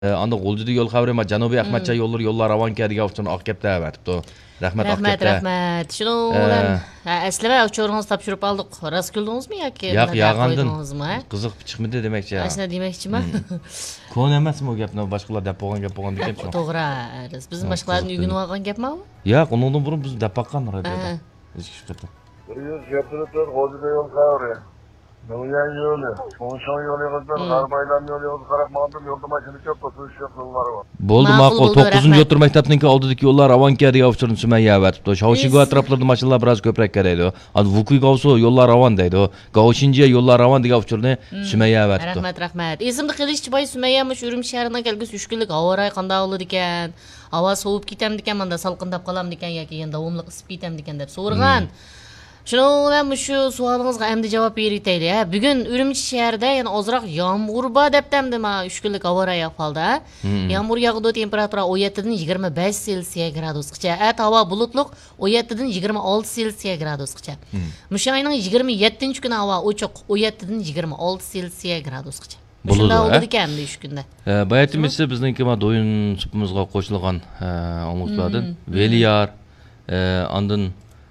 Anda G'o'ljida yo'l xabari ma Janubiy Ahmadcha yo'llar ravon keladigan uchun oqkepda aytibdi. Rahmat Rahmat, oqkepda. rahmat. Shuni bilan aslama uchurimizni topshirib oldik. Rost kuldingizmi yoki Yo'q, yog'andin. qo'ydingizmi? Qiziq chiqmadi demakchi. Ashna demoqchiman. Ko'n emasmi bu gapni boshqalar deb bo'lgan gap bo'lgan ekan. To'g'ri. Biz boshqalarning uyini olgan gapmi bu? Yo'q, undan burun biz deb baqqan radioda. Ichki chiqdi. G'o'ljida yo'l xabari. No'yan yo'li, Sho'nshan yo'lig'idan G'arbaylan yo'liga qarab ma'lum yo'lda mashina ko'p to'sish yo'llari bor. Bo'ldi, ma'qul. 9-o'rta maktabniki oldidagi yo'llar ravon keladigan uchun Sumayya aytibdi. Shovshigo atroflarda mashinalar biroz ko'proq kelaydi. Vukuygavsu yo'llar ravon deydi. Gavshinjiya yo'llar ravon degan uchurni Sumayya aytibdi. Rahmat. Esimda qilishchi boy Sumayya mush Urumchi shahridan kelgisi 3 kunlik havo rayi qanday bo'ladi ekan? Havo sovib ketamdi ekan, menda salqindab qolamdi ekan yoki endi davomli isib ketamdi ekan deb so'rgan. Shuni bilan shu savolingizga endi javob beraylik. Bugun Urumchi shahrida yana ozroq yomg'ir bor debdimdi men 3 kunlik havo rayi ahvolda. Yomg'ir yog'di, temperatura 17 dan 25 Selsiya gradusgacha. Havo bulutliq 17 dan 26 Selsiya gradusgacha. Mush oyning 27-kuni havo ochiq 17 dan 26 Selsiya gradusgacha. Shunda bo'ldi ekan 3 kunda. Bayatimiz bizningki ma do'yin supimizga qo'shilgan omuzlardan Veliyar, andın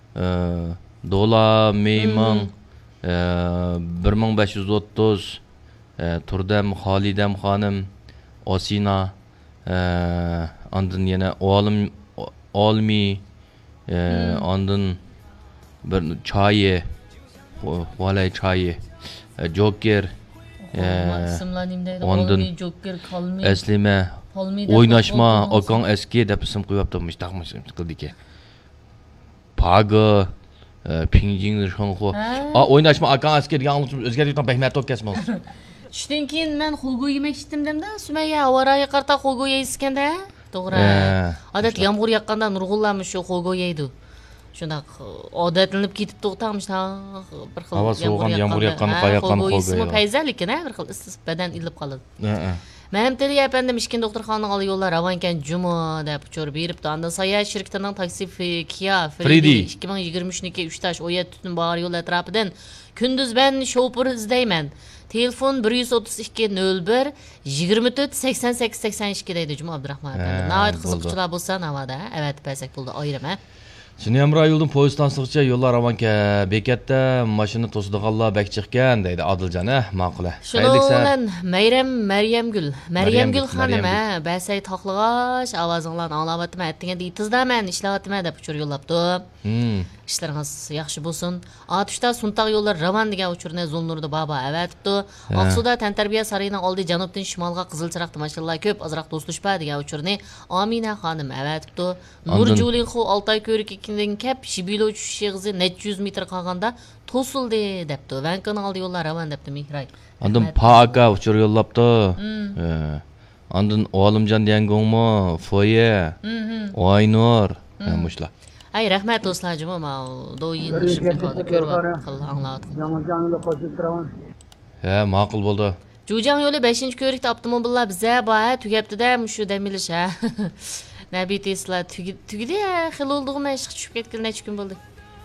Dola, Meymang, 1530, Turdam, Xolidam xonim, Osina, andın yana Olmi, andın bir Chayi, Valay Chayi, Joker, andın Eslime, Oynaşma, Akan eski deb isim qo'yibdi, taqmish qildiki. Paga Pingjing Shonghu. O'ynashma akan asker degan o'zgartirgan Behmat o'tkazmoz. Tushdan keyin men xulgo yemak ichdim-da, Sumayya avaraga qarta xulgo yeysganda, to'g'ri. Odat yomg'ir yoqqanda nurg'unlarmi shu xulgo yeydi. Shundaq odatlanib ketib to'xtamish bir xil yomg'ir yoqqanda qayoqqan xulgo. Ismi payzal ekan, bir xil issiq badan ilib qoladi. Mənim teli efendim işkin doktorxananing oldi yo'llar ravon ekan juma deb uçur beribdi. Anda Saya şirketining taksi Kia Fredi 2023niki 3 taş oyatutun bar yo'l atrofidan kunduz ben shopur izlayman. Telefon 132 01 24 88 82 deydi Cuma Abdurrahman efendim. Nəhayət qiziqchilar bo'lsa navada, evet bəsək bo'ldi ayrim ha. Şuniyamra yo'ldan poyezddan chiqcha yo'llar ravon bekatda mashina to'sidiganlar bek chiqqan deydi Adiljon, ma'qul. Shundan Maryamgul xonim bəsay taqlig'ash ovozinglarni anglayapman, aytganda itizdaman, ishlayapman deb uchur yo'llabdi. İşleriniz yaxshi bo'lsin. Atuşda Suntaq yo'llar ravon degan uchurni Zulnurda baba avatibdi. Oqsuda Tantarbiya sarayining oldi janubdan shimolga qizilchiroqda mashinalar ko'p, ozroq do'stlashpa degan uchurni Amina xonim avatibdi. Nurjulinxu Altay ko'rikidan kep Shibilo tushish yig'izi 400 metr qolganda to'sildi debdi. Vankaning oldi yo'llar ravon debdi Mehray. Andın Paka uchur yo'llabdi. Andın Olimjon degangmi, Foye, Oynur, mushlar. Ay rahmat do'stlarjim, men do'yin ishimni ko'rib angladim. Jamajonga qo'shib turaman. Ma'qul bo'ldi. Jo'jang yo'li 5-ko'rikda avtomobillar bizga bor, tugabdi-da, shu damilish ha. Nabi Tesla tugidi, xil oldig'imi ishga tushib ketgan necha kun bo'ldi.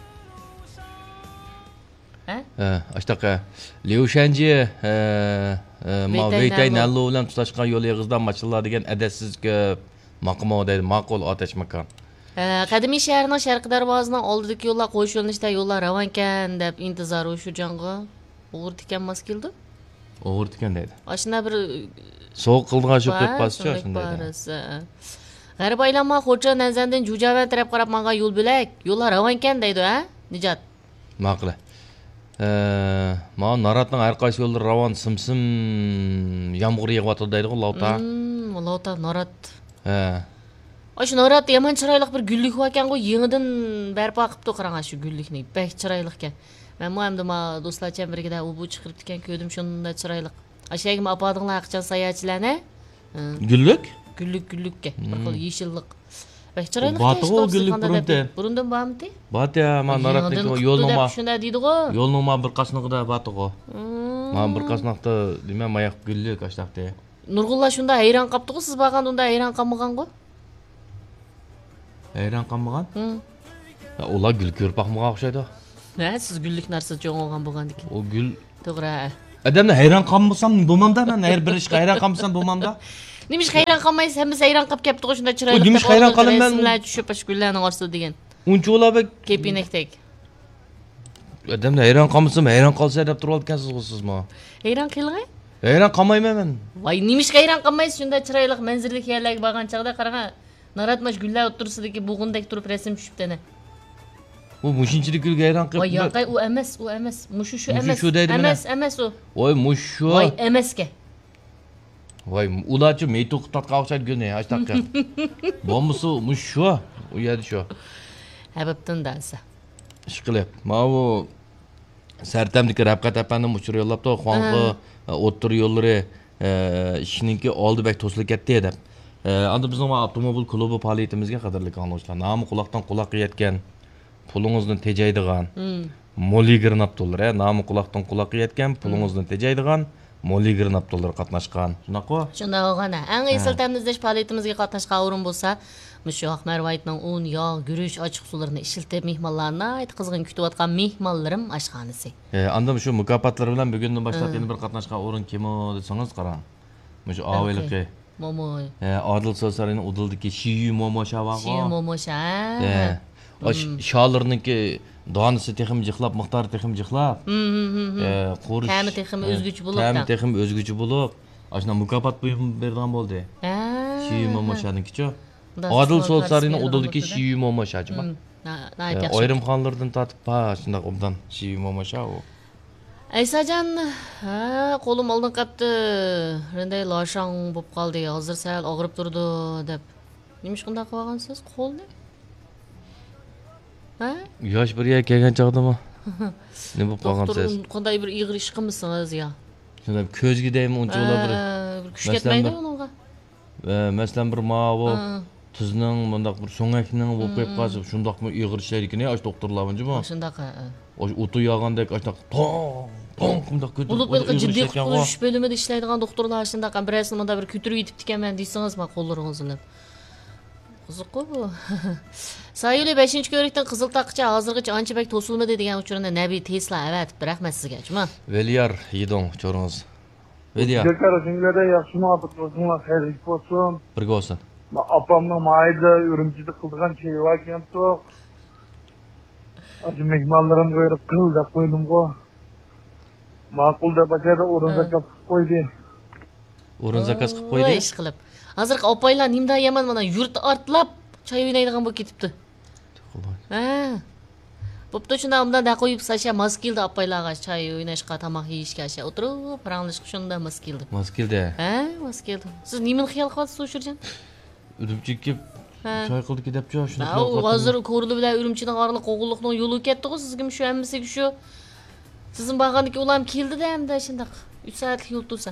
Ashtaqa Liushanji ma Veytay Nallo bilan tutashgan yo'l yig'izdan mashinalar degan adatsiz ko'p maqmo deydi, ma'qul otashmakan. Qadimiy shaharning sharqiy darvozasining oldidagi yo'llar qo'shilishda yo'llar ravon ekan deb intizor o'shu jonga o'g'ir tikanmas keldi. O'g'ir tikan deydi. Ashuna bir so'q qilgan shu qilib pascha shunday. G'arib aylanma Xo'ja Nanzandan Jujavan taraf qarab menga yo'l bo'lak, yo'llar ravon ekan deydi, ha? Nijat. Ma'qul. Ma Naratning har qaysi yo'llar ravon simsim yomg'ir yog'yapti deydi-ku Lota. Lota Narat. Shu Narat yomon chiroyli bir gullik bor ekan-ku, yangidan barpo qilibdi qarang shu gullikni. Bek chiroyli ekan. Men bu hamda ma do'stlarcha birgida u bu chiqirib ekan ko'rdim shunda chiroyli. Ashayga apadinglar qachon sayohatchilarni? Gullik? Gullikka, bir xil yeshillik. Bek chiroyli. Botg'o gullik burundan bormi? Botya, men Naratning yo'lnoma. Shunda deydi-ku. Yo'lnoma bir qasnig'ida botg'o. Men bir qasnaqda nima mayoq gullik ashtaqda. Nurg'ullar shunda hayron qopdi-ku, siz borganda unda hayron qolmagan-ku. Hayron qolmagan? Ular gul ko'rib boqmagan o'xshaydi. Siz gullik narsa jo'n olgan bo'lgandik. O gul. To'g'ri. Adamni hayron qolmasam bo'lmamda, men har bir ishga hayron qolmasam bo'lmamda. Nimish hayron qolmaysiz? Hammasi hayron qolib ketdi shunda chiroyli. Nimish hayron qolim men? Rasmlar tushib gullarning orasida degan. Uncho'lab Kepinakdek. Adamlar hayron qolmasam, hayron qolsa deb turib olgansiz sizmi? Hayron qilg'ay? Hayron qolmayman men. Voy, nimish hayron qolmaysiz? Shunda chiroyli manzillik yerlarga borgan chaqda qarang. Naratmash gullar o'tirsidagi bug'undek turib rasm tushibdi. U mushinchilik gulga hayron qilib. Voy, yo'q, u emas. Mushu shu emas. Shu deydi mana. Emas u. Voy, mushu. Voy, emasga. Voy, ularchi meytuq tatqa o'xshaydi gulni, hashtagga. Bo'lmasa mushu. U yerda shu. Habibdan dansa. Ishqilib, mana bu Sartamdagi Rabqat apani mushur yo'llabdi, Xonqi o'ttir yo'llari ishiningki oldi bak to'silib ketdi deb. Endi bizning avtomobil klubi faoliyatimizga qadrli qonunchilar, nomi quloqdan quloqqa yetgan, pulingizni tejaydigan, Moligir Naptollar, nomi quloqdan quloqqa yetgan, pulingizni tejaydigan Moligir Naptollar qatnashgan. Shunaqmi? Shunday bo'lganda, eng esil ta'minlash faoliyatimizga qatnashgan o'rin bo'lsa, Mushu Marvaytning un, yog', guruch, ochiq suvlarini ishiltib mehmonlarni qizg'in kutayotgan mehmonlarim oshxonasi. Anda shu mukofotlar bilan bugundan boshlab yana bir qatnashgan o'rin kim desangiz qarang. Mushu Aveliqi Momoy. Adil So'sarining udildiki Shiyu Momosha var. Shiyu Momosha. Şallarniki donisi texim jixlab, miqdori texim jixlab. Qurish. Ta'mi texim o'zguchi bo'lib. Ta'mi texim o'zguchi bo'lib, ashuna mukofot bergan bo'ldi. Shiyu Momoshaniki-chi. Adil So'sarining udildiki Shiyu Momosha-chi. Ayrim xonlardan tatib pa, shunday obdan Shiyu Momosha u. Aysajon, qo'lim oldin qapti. Renday loshang bo'lib qoldi. Hozir sal og'rib turdi deb. Nima shunday qilgansiz qo'lni? Yosh bir yer kelgan chog'dami? Nima bo'lib qolgansiz? Qanday bir ig'ir ish qilmisiz ya? Shunday ko'zga deymi uncha bo'la bir. Kuch ketmaydi unga. Masalan bir ma'vo tuzning bundaq bir so'ngakning bo'lib qo'yib qolsa, shundoqmi ig'ir ishlar ekan, yosh doktorlar bunchimi? Shundaqa. O'tu yog'andek ashunaq tong bundaq ko'tarib. Bulib jiddiy qutqarish bo'limida ishlaydigan doktorlar shundaqa birasini bir ko'tarib yetib ekanman deysangiz, men qo'llaringizni. Qiziq-ku bu. Sayuli 5-ko'rikdan qizil taqcha hozirgacha ancha bak to'silmadi degan uchurni Nabi Tesla avatib, rahmat sizga, chima. Veliyar yeding cho'ringiz. Veliyar. Qarashinglarda yaxshimi, o'zinglar xayrlik bo'lsin. Birga bo'lsin. Opamning mayda Urumchida qildigan cheyi var ekan-ku. Aji mehmonlarim qo'yib qil deb qo'ydim-ku. Ma'qul deb bachada o'rin zakaz qilib qo'ydi. O'rin zakaz qilib qo'ydi. Ish qilib. Hozir opaylar nimda yaman mana yurt ortlab choy o'ynaydigan bo'lib ketibdi. Bo'pti, shunda undan da qo'yib sasha maskilda opaylarga choy o'ynashga, tamoq yeyishga o'tirib, paranglashib shunda maskilda. Maskilda. Maskilda. Siz nimani xiyol qilyapsiz o'shirjan? Urumchiga choy qildik deb-chi, shuni qilyapman. Hozir ko'rdi bilan Urumchining orliq qo'g'illiqning yo'li ketdi-ku, sizga shu hammasiga shu. Sizning bag'andagi ulam keldi-da hamda shundaq 3 soatlik yo'l tursa.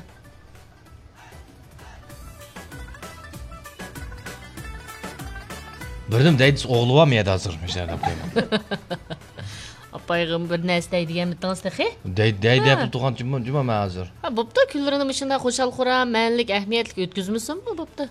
Birdim deydiz o'g'li var mı ya da hazır mesela yapayım. Apayğım bir narsa deydigan bittiniz taxi? Deydi yapıp turgan cuma men hazır. Ha, bo'pti, kunlarini mishunday qo'shal quram, manlik, ahamiyatli o'tkazmisanmi, bo'pti.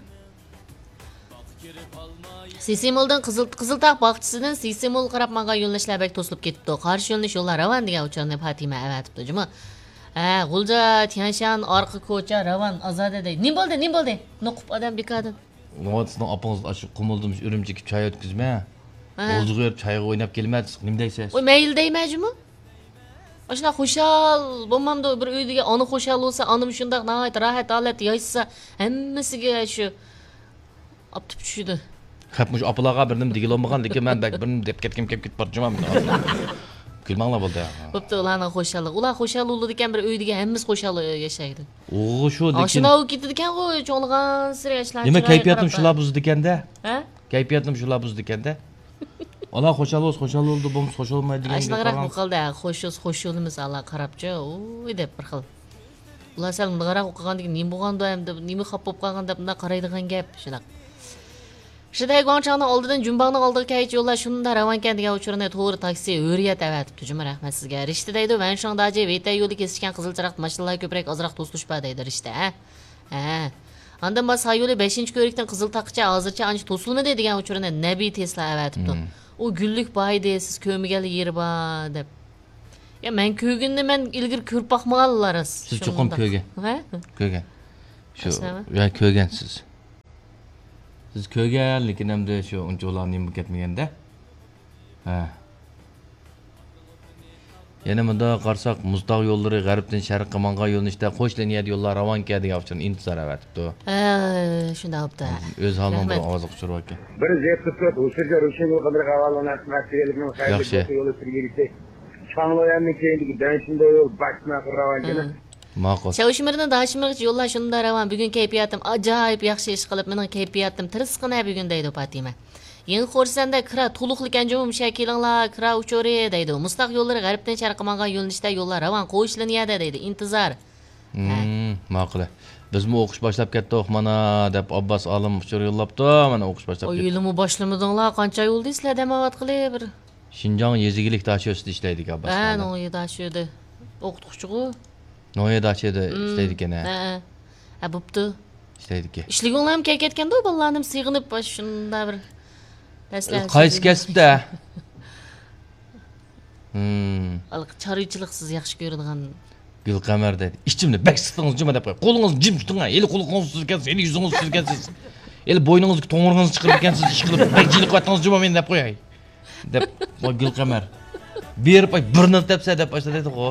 Sisimoldan Qiziltaq bog'chisidan Sisimol qarab menga yo'llanishlar bek to'silib ketibdi. Qarshi yo'lnish yo'llar ravan degan ucharni Fatima avatibdi, juma. G'ulja, Tianshan, orqa ko'cha ravan Azada deydi. Nim bo'ldi? Noqib odam bekadin. Sizning opangiz shu qumuldim Urumchiga choy o'tkazma. O'ziga choyga o'ynab kelmadingiz. Nima deysiz? Voy, mayli deymajmi? Ashuna xushal bo'lmamdi bir uydiga ona xushal bo'lsa, onim shundaq nihoyat rohat holat yaysa, hammasiga shu optib tushdi. Qapmush opalarga bir nima degilolmagan, lekin men bak bir nima deb ketkim kelib borjimam. Kulmanglar bo'ldi. Bo'pti, ularning xo'shallik. Ular xo'shal bo'ldi ekan, bir uydiga hammamiz xo'shal yashaydi. O'g'ri shu lekin. Ashuna u ketdi ekan, cho'lg'an sirashlar. Nima kayfiyatim shular buzdi ekanda? Kayfiyatim shular buzdi ekanda? Ular xo'shal bo'ldi, bo'lmasa xo'shal bo'lmaydi degan. Ashunaqroq bo'ldi, xo'shimiz Allah qarabchi, oy deb bir xil. Ular sal bunaqaroq o'qigandan keyin nima bo'lganda ham deb, nima xap bo'lib qolganda bunday qaraydigan gap shunaq. Shunday G'onchani oldidan Jumbaqni oldiga kaychi yo'llar shunda ravankan degan uchurni to'g'ri taksi o'riyat avatibdi. Juma rahmat sizga. Rishta deydi, men shundaji Vetay yo'li kesishgan qizilchiroq mashinalar ko'proq ozroq to'silishpa deydi Rishta, Andan bas yo'li 5-ko'rikdan Qiziltaqcha hozircha ancha to'silmadi degan uchurni Nabi Tesla avatibdi. U gullik boydi, siz ko'migali yeri bor deb. Ya men ko'ginni men ilgir ko'rib boqmaganlar. Siz cho'qim ko'rgan. Ko'rgan. Shu, ya ko'rgansiz. Siz ko'rgan, lekin hamda shu uncha ularni nima ketmaganda. Ha. Yana bunda qarsak, Muztaq yo'llari g'arbdan sharqqa manga yo'nalishda qo'sh liniyada yo'llar ravon keladigan uchun intizor avatibdi. Shunda bo'pti. O'z holidan bir ovoz chiqarib ekan. Bir zeptib o'sha Rushan qadar qavalanat materialning Yaxshi. yo'li sirgirdi. Changloyanning keyingi danshinde yo'l başına ravon Ma'qul. Şavuşmirni daşmirg'ich yo'llar shunda ravon. Bugun kayfiyatim ajoyib yaxshi ish qilib, mening kayfiyatim tirishqina bugun deydi Fatima. Yen xo'rsanda kira to'liqlikan jumum shakilinglar, kira uchori deydi. Mustaq yo'llari g'arbdan sharqqa manga yo'nalishda yo'llar ravon qo'yish liniyada deydi. Intizor. Ma'qul. Bizmi o'qish boshlab ketdik mana deb Abbos olim uchur yo'llabdi. Mana o'qish boshlab ketdik. O'yilimi boshlamadinglar, qancha yo'l deysizlar demavat qilib bir. Shinjong yezigilik dashiyosida ishlaydik Abbos. Ha, no'yi dashiydi. O'qituvchi-ku. No'yi dashiyda ishlaydik ana. Ha, bo'pti. ishlaydik. Ishliginglar ham ketganda bolalarnim sig'inib shunda bir qaysi kasbda? Choriychilik siz yaxshi ko'radigan Gulqamar dedi. İşçimni bek sıktınız cuma deb qo'y. Qo'lingizni jim tuting ha. Eli qo'lingizni suzgansiz, eli yuzingizni suzgansiz. Eli bo'yningizni to'ng'irgingizni chiqirib ekansiz, ish qilib bek jilik qilyapsiz cuma men deb qo'yay. Deb Gulqamar. Berib ay bir nima debsa deb boshladi-ku.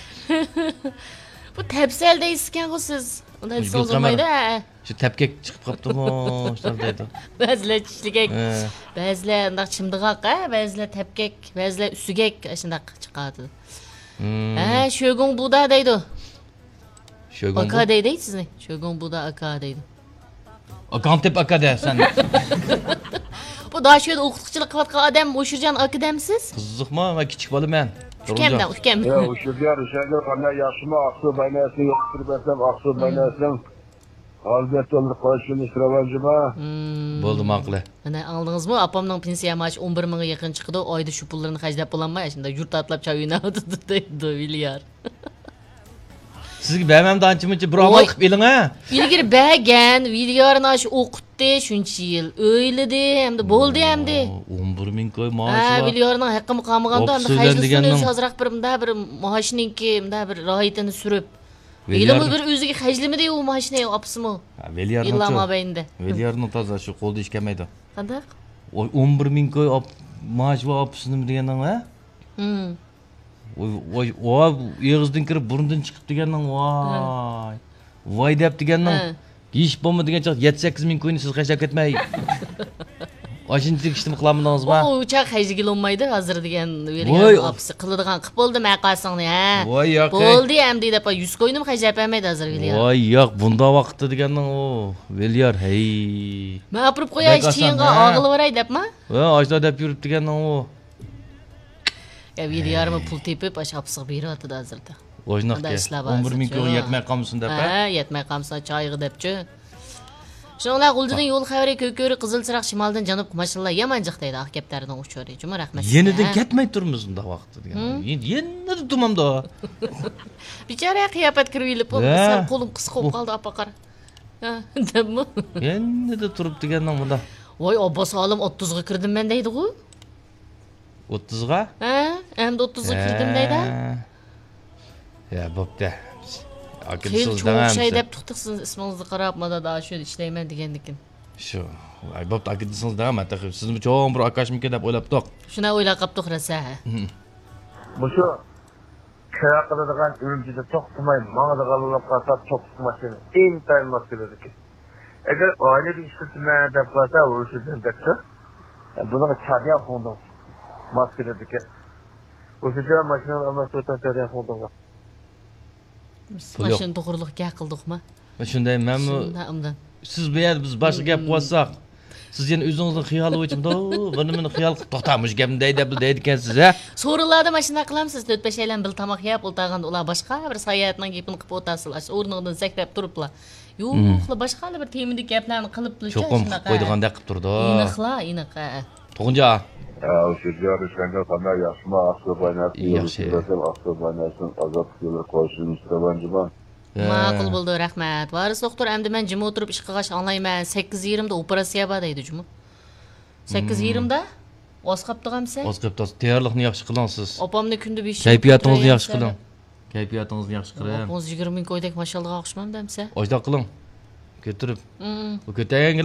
Bu tepsel deysiz-ku siz. Unda so'zmaydi. Shu tapkak chiqib qopdimi? Shunday dedi. Ba'zilar tishligak, ba'zilar undaq chimdiqaq, ba'zilar tapkak, ba'zilar usugak shundaq chiqadi. Shogun Buda deydi. Shogun aka deydi sizni. Shogun Buda aka deydi. Akantep aka dersen. Bu daha şöyle o'qituvchilik qilayotgan odam o'shirjan aka demsiz? Qiziqmi? Men kichik bolaman. Ukamdan, ukam. Ya o'shirgan qanday yaxshimi aqsu baynasini yoqtirib bersam, aqsu baynasini albatta olib qo'yishni istavanjima. Bo'ldi ma'qul. Mana aldingizmi? Apamning pensiya maoshi 11 mingga yaqin chiqdi. Oyda shu pullarni xajlab bo'lolmay, shunda yurt atlab choy o'ynadi deydi Viliyar. Sizga bermam danchi-muncha bir amal qilib eling ha. Ilgari bergan, Viliyarni shu o'qitdi shuncha yil. O'yladi, hamda bo'ldi hamda. 11 ming qo'y maoshi bor. Viliyarning haqqini qamaganda hamda xajlisini o'zi hozirroq bir maoshiningki, bir ro'yitini surib Elimi bir o'ziga xajlimidi u mashina opsimi? Viliyarning Yillama bayinda. Viliyarning toza shu qo'lda ish kelmaydi. Qanday? 11 ming qo'y maash va opsini degandan ha? Voy, yig'izdan kirib burundan chiqib degandan voy. Voy deb degandan ish bo'lmadigan chaq 7-8 ming qo'yni siz xajlab ketmay. Oshunchalik ishni qilamidingizmi? O uçaq xajiga olmaydi hozir degan Viliyar opsi qiladigan qilib bo'ldi maqasingni ha. Voy yo'q. Bo'ldi ham deydi apa 100 qo'ynim xajlab olmaydi hozir Viliyar. Voy yo'q, bunda vaqtda degandan o Viliyar hey. Men apirib qo'yay chiyinga og'ilib boray debmi? Va oshda deb yurib degandan o. Ya Viliyarmi pul tepib ashapsiq beryapti hozirda. O'jnaqga 11 ming qo'y yetmay qolmasin deb. Ha, yetmay qolsa choyg'i debchi. Shunlar G'uldining yo'l xavri ko'kori qizil chiroq shimoldan janubga mashinlar yamanjiq deydi Aqkaptarining uchori. Juma rahmat. Yenidan ketmay turmiz unda vaqtda degan. Yenida tumamda. Bichara qiyofat kirib yilib bo'lsa qo'lim qisqa bo'lib qoldi apa qara. Ha, demmi? Yenida turib degandan bunda. Voy Abbos olim 30 ga kirdim men deydi-ku. 30 ga? Ha, endi 30 ga kirdim deydi. Ya bo'pti. Kel çok şey deb to'xtaqsiz ismingizni qarab mana da shu ishlayman degandikin. Shu. Ay bo'pti akidingiz da men taxib sizni cho'ng bir akashmika deb o'ylabdik. Shuna o'ylab qaptiq rasa. Bu shu kira qiladigan o'limchida to'xtamay mang'ida qalib qolsa to'xtamashini intayin masaladir ekan. Agar oilaviy ishlatma deb qolsa o'shidan debchi. Buni chadiya fonda masaladir ekan. O'sha mashinalar amas o'tadigan fonda. Mashina to'g'riliqga qildikmi? Shunday menmi? Siz bu yer biz boshqa gap qo'ysak, siz yana o'zingizning xiyoli o'chimda, buni meni xiyol qilib to'xtamoq gapimday deb deydi ekansiz, ha? So'rilarda mashina qilamsiz, 4-5 aylan bil tamoq yeb o'ltaganda ular boshqa bir sayohatning gapini qilib o'tasizlar. O'rnidan sakrab turiblar. Yo'q, boshqa bir temidik gaplarni qilib bilishgan shunaqa. Cho'qim qo'ydigandek qilib turdi. Iniqla. Tug'unja. O'sha jarishganda qanday yaxshimi aqsa baynasini aqsa baynasini azab qilib qo'yishni istavanjima. Ma'qul bo'ldi, rahmat. Varis doktor, endi men jim o'tirib ish qilgash anglayman. 8:20 da operatsiya bor deydi juma. 8:20 da oz qilibdigamsa? Oz qilibdi. Tayyorlikni yaxshi qilasiz. Opamni kunda 5. Kayfiyatingizni yaxshi qiling. Kayfiyatingizni yaxshi qiling. Opamiz 20 ming qo'ydak mashallah o'xshamam demsa. Ojda qiling. götürüp 음. o kötüyen